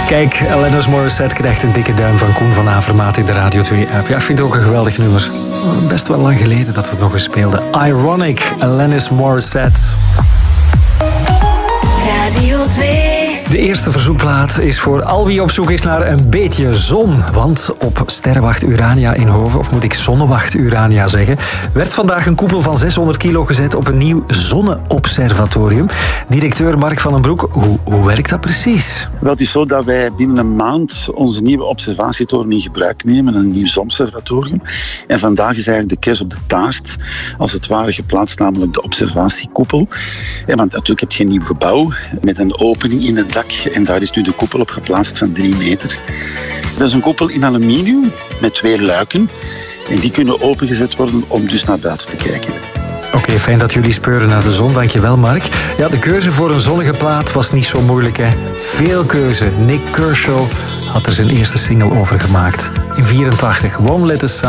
Kijk, Alanis Morissette krijgt een dikke duim van Koen van Avermaat in de Radio 2-app. Ja, ik vind het ook een geweldig nummer. Best wel lang geleden dat we het nog eens speelden. Ironic, Alanis Morissette. Radio 2. De eerste verzoekplaat is voor al wie op zoek is naar een beetje zon. Want op Sterrenwacht Urania in Hoven, of moet ik Zonnewacht Urania zeggen, werd vandaag een koepel van 600 kilo gezet op een nieuw zonneobservatorium. Directeur Mark van den Broek, hoe werkt dat precies? Wel, het is zo dat wij binnen een maand onze nieuwe observatietoren in gebruik nemen, een nieuw zonobservatorium. En vandaag is eigenlijk de kers op de taart, als het ware, geplaatst, namelijk de observatiekoepel. Ja, want natuurlijk heb je een nieuw gebouw met een opening in het dak en daar is nu de koepel op geplaatst van 3 meter. Dat is een koepel in aluminium met 2 luiken en die kunnen opengezet worden om dus naar buiten te kijken. Oké, fijn dat jullie speuren naar de zon. Dankjewel, Mark. Ja, de keuze voor een zonnige plaat was niet zo moeilijk, hè. Veel keuze. Nick Kershaw had er zijn eerste single over gemaakt. In 1984. One Let Us